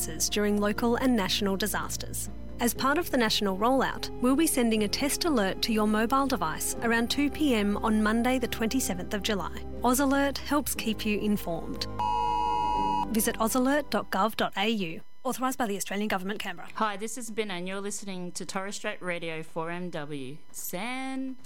services during local and national disasters. As part of the national rollout, we'll be sending a test alert to your mobile device around 2 p.m. on Monday the 27th of July. AusAlert helps keep you informed. Visit ausalert.gov.au. Authorised by the Australian Government, Canberra. Hi, this is Ben and you're listening to Torres Strait Radio 4MW. Sand